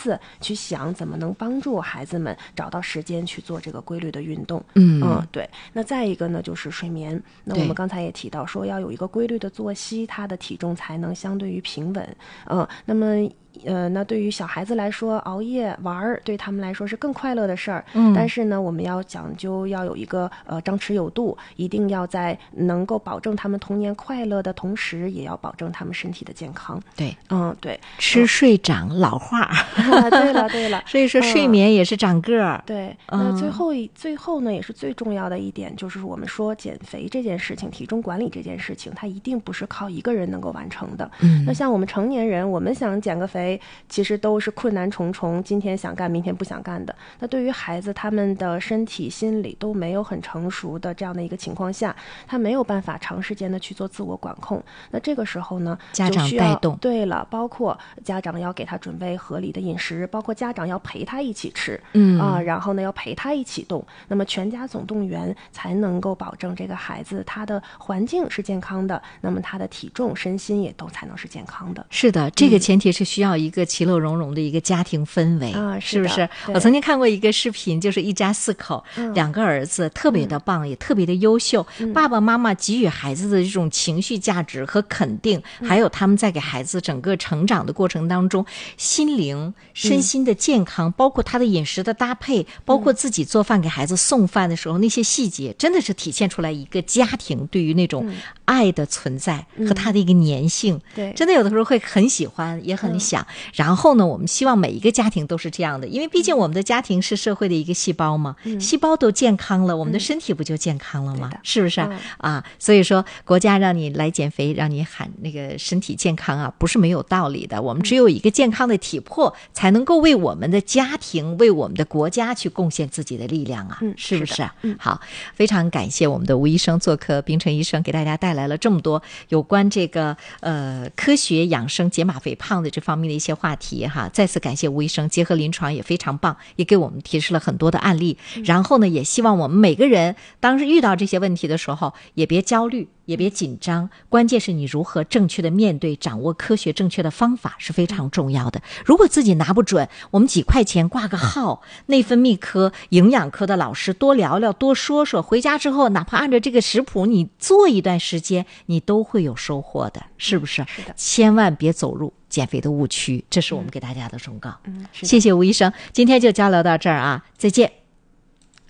思去想怎么能帮助孩子们找到时间去做这个规律的运动。对。那再一个呢就是睡眠，那我们刚才也提到说要有一个规律的作息，他的体重才能相对于平稳。那么那对于小孩子来说，熬夜玩对他们来说是更快乐的事儿。但是呢，我们要讲究要有一个张弛有度，一定要在能够保证他们童年快乐的同时，也要保证他们身体的健康。 对， 对， 吃睡长老化。 对了， 所以说睡眠也是长个儿。 对，那最后呢，也是最重要的一点，就是我们说减肥这件事情，体重管理这件事情，它一定不是靠一个人能够完成的。那像我们成年人，我们想减个肥，其实都是困难重重，今天想干明天不想干的。那对于孩子，他们的身体心理都没有很成熟的这样的一个情况下，他没有办法长时间的去做自我管控。那这个时候呢， 家长带动。 对了，包括家长要给他准备合理的饮食，包括家长要陪他一起吃，然后呢要陪他一起动，那么全家总动员才能够保证这个孩子他的环境是健康的，那么他的体重身心也都才能是健康的。 是的，这个前提是需要一个其乐融融的一个家庭氛围。是不是？我曾经看过一个视频，就是一家4口，2个儿子特别的棒，也特别的优秀，爸爸妈妈给予孩子的这种情绪价值和肯定，还有他们在给孩子整个成长的过程当中，心灵身心的健康，包括他的饮食的搭配，包括自己做饭给孩子送饭的时候，那些细节真的是体现出来一个家庭对于那种爱的存在和他的一个粘性。 对， 真的有的时候会很喜欢，也很想。然后呢，我们希望每一个家庭都是这样的，因为毕竟我们的家庭是社会的一个细胞嘛，细胞都健康了，我们的身体不就健康了吗？是不是所以说国家让你来减肥，让你喊那个身体健康啊，不是没有道理的。我们只有一个健康的体魄，才能够为我们的家庭，为我们的国家去贡献自己的力量啊，是不是？好，非常感谢我们的吴医生做客，冰城医生给大家带来了这么多有关这个科学养生减码肥胖的这方面的一些话题哈。再次感谢吴医生，结合临床也非常棒，也给我们提示了很多的案例。然后呢，也希望我们每个人当时遇到这些问题的时候，也别焦虑，也别紧张，关键是你如何正确的面对，掌握科学正确的方法是非常重要的。如果自己拿不准，我们几块钱挂个号，内分泌科、营养科的老师多聊聊，多说说，回家之后哪怕按照这个食谱你做一段时间，你都会有收获的，是不是？ 是的， 千万别走入减肥的误区，这是我们给大家的忠告。谢谢吴医生，今天就交流到这儿啊，再见。